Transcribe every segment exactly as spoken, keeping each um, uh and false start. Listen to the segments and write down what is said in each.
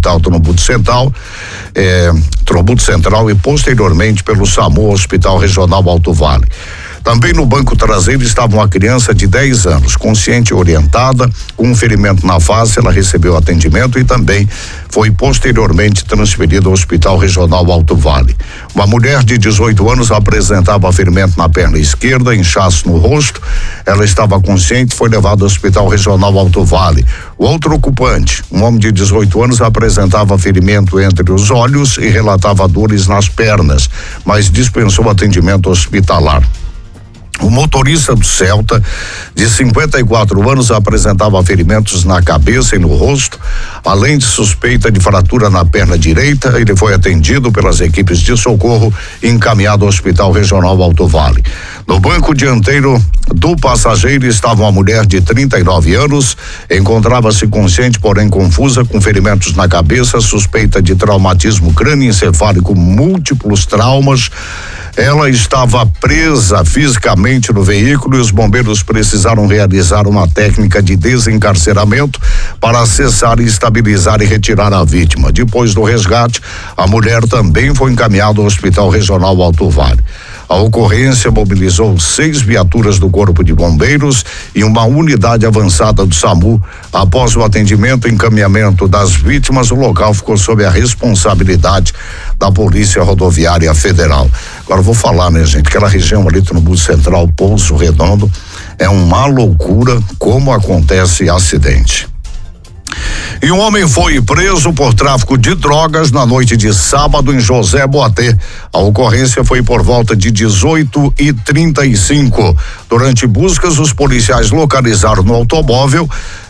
Hospital Trombudo Central, eh, Trombudo Central e posteriormente pelo SAMU Hospital Regional Alto Vale. Também no banco traseiro estava uma criança de dez anos, consciente e orientada, com um ferimento na face. Ela recebeu atendimento e também foi posteriormente transferida ao Hospital Regional Alto Vale. Uma mulher de dezoito anos apresentava ferimento na perna esquerda, inchaço no rosto. Ela estava consciente e foi levada ao Hospital Regional Alto Vale. O outro ocupante, um homem de dezoito anos, apresentava ferimento entre os olhos e relatava dores nas pernas, mas dispensou atendimento hospitalar. O motorista do Celta, de cinquenta e quatro anos, apresentava ferimentos na cabeça e no rosto, além de suspeita de fratura na perna direita. Ele foi atendido pelas equipes de socorro e encaminhado ao Hospital Regional Alto Vale. No banco dianteiro do passageiro estava uma mulher de trinta e nove anos, encontrava-se consciente, porém confusa, com ferimentos na cabeça, suspeita de traumatismo crânioencefálico, múltiplos traumas. Ela estava presa fisicamente no veículo e os bombeiros precisaram realizar uma técnica de desencarceramento para acessar, estabilizar e retirar a vítima. Depois do resgate, a mulher também foi encaminhada ao Hospital Regional Alto Vale. A ocorrência mobilizou seis viaturas do Corpo de Bombeiros e uma unidade avançada do SAMU. Após o atendimento e encaminhamento das vítimas, o local ficou sob a responsabilidade da Polícia Rodoviária Federal. Agora vou falar, né, gente? Aquela região ali, Trombudo Central, Pouso Redondo, é uma loucura como acontece acidente. E um homem foi preso por tráfico de drogas na noite de sábado em José Boatê. A ocorrência foi por volta de dezoito e trinta e cinco. Durante buscas, os policiais localizaram no automóvel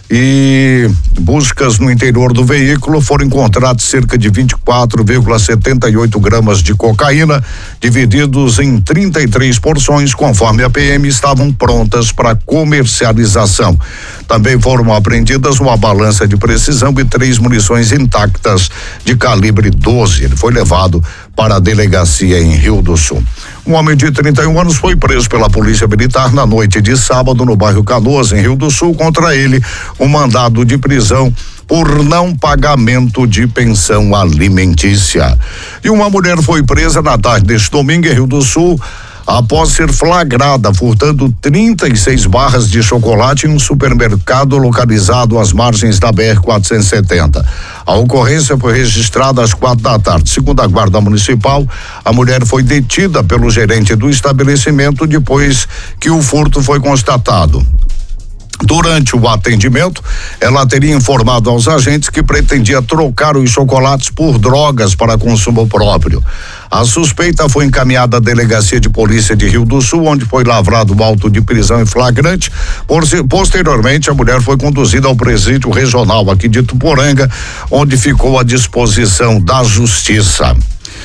e buscas no interior do veículo foram encontrados cerca de vinte e quatro vírgula setenta e oito gramas de cocaína, divididos em trinta e três porções, conforme a P M, estavam prontas para comercialização. Também foram apreendidas uma balança de precisão e três munições intactas de calibre doze. Ele foi levado para a delegacia em Rio do Sul. Um homem de trinta e um anos foi preso pela Polícia Militar na noite de sábado no bairro Canoas, em Rio do Sul. Contra ele, um mandado de prisão por não pagamento de pensão alimentícia. E uma mulher foi presa na tarde deste domingo em Rio do Sul, após ser flagrada furtando trinta e seis barras de chocolate em um supermercado localizado às margens da B R quatrocentos e setenta. A ocorrência foi registrada às quatro da tarde. Segundo a Guarda Municipal, a mulher foi detida pelo gerente do estabelecimento depois que o furto foi constatado. Durante o atendimento, ela teria informado aos agentes que pretendia trocar os chocolates por drogas para consumo próprio. A suspeita foi encaminhada à Delegacia de Polícia de Rio do Sul, onde foi lavrado o auto de prisão em flagrante. Posteriormente, a mulher foi conduzida ao presídio regional aqui de Ituporanga, onde ficou à disposição da Justiça.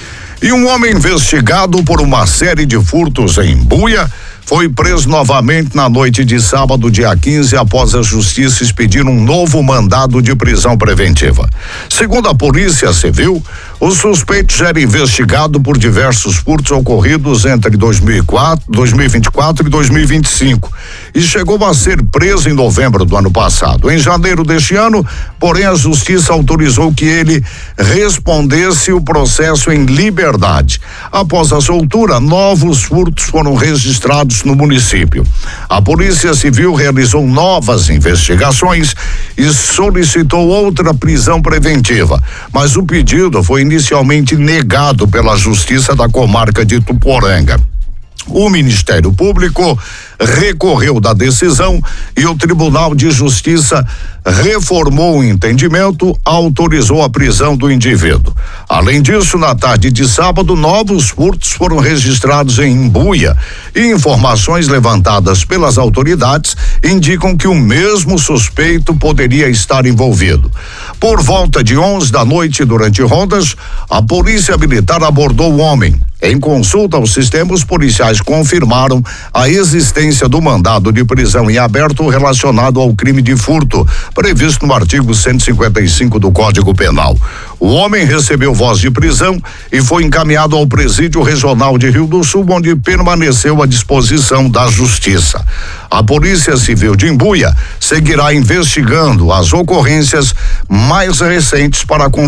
E um homem investigado por uma série de furtos em Buia foi preso novamente na noite de sábado, dia quinze, após a Justiça expedir um novo mandado de prisão preventiva. Segundo a Polícia Civil, o suspeito já era investigado por diversos furtos ocorridos entre dois mil e quatro, dois mil e vinte e quatro e dois mil e vinte e cinco e chegou a ser preso em novembro do ano passado. Em janeiro deste ano, porém, a Justiça autorizou que ele respondesse o processo em liberdade. Após a soltura, novos furtos foram registrados no município. A Polícia Civil realizou novas investigações e solicitou outra prisão preventiva, mas o pedido foi inicialmente negado pela Justiça da Comarca de Ituporanga. O Ministério Público recorreu da decisão e o Tribunal de Justiça reformou o entendimento, autorizou a prisão do indivíduo. Além disso, na tarde de sábado, novos furtos foram registrados em Imbuia e informações levantadas pelas autoridades indicam que o mesmo suspeito poderia estar envolvido. Por volta de onze da noite, durante rondas, a Polícia Militar abordou o homem. Em consulta aos sistemas policiais, confirmaram a existência do mandado de prisão em aberto relacionado ao crime de furto, previsto no artigo cento e cinquenta e cinco do Código Penal. O homem recebeu voz de prisão e foi encaminhado ao Presídio Regional de Rio do Sul, onde permaneceu à disposição da Justiça. A Polícia Civil de Imbuia seguirá investigando as ocorrências mais recentes para